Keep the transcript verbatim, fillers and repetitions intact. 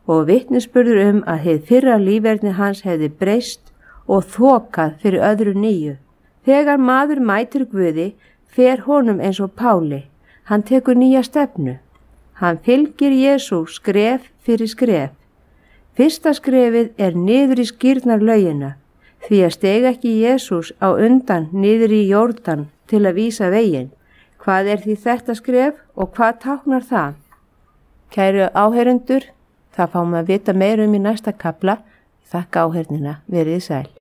og vitnisburður um að hið fyrra líferni hans hefði breyst og þokað fyrir öðru nýju. Þegar maður mætir Guði, fer honum eins og Páli. Hann tekur nýja stefnu. Hann fylgir Jesú skref fyrir skref. Fyrsta skrefið er niður í skírnarlaugina, því að steg ekki Jesús á undan niður í Jórdan til að vísa veginn. Hvað er því þetta skref og hvað táknar það? Kæru áheyrendur, það fáum að vita meira um í næsta kafla. Þakka áheyrnina, verið sæl.